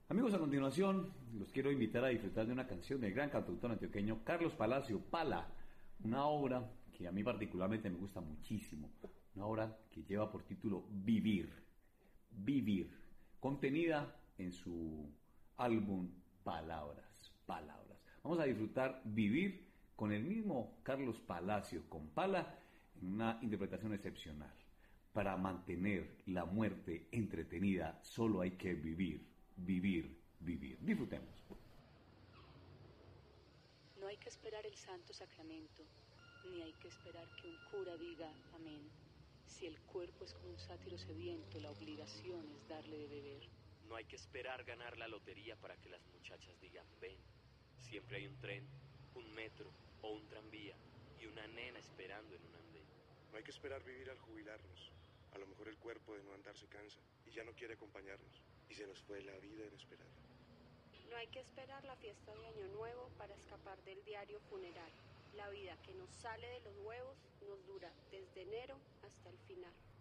Amigos, a continuación los quiero invitar a disfrutar de una canción del gran cantautor antioqueño Carlos Palacio, Pala, una obra que a mí particularmente me gusta muchísimo, una obra que lleva por título Vivir, contenida en su álbum Palabras. Vamos a disfrutar Vivir con el mismo Carlos Palacio, con Pala, en una interpretación excepcional. Para mantener la muerte entretenida solo hay que vivir. Disfrutemos. No hay que esperar el santo sacramento, ni hay que esperar que un cura diga amén. Si el cuerpo es como un sátiro sediento, la obligación es darle de beber. No hay que esperar ganar la lotería para que las muchachas digan ven. Siempre hay un tren, un metro o un tranvía y una nena esperando en un andén. No hay que esperar vivir al jubilarnos. A lo mejor el cuerpo de no andar se cansa y ya no quiere acompañarnos. Y se nos fue la vida en esperar. No hay que esperar la fiesta de Año Nuevo para escapar del diario funeral. La vida que nos sale de los huevos nos dura desde enero hasta el final.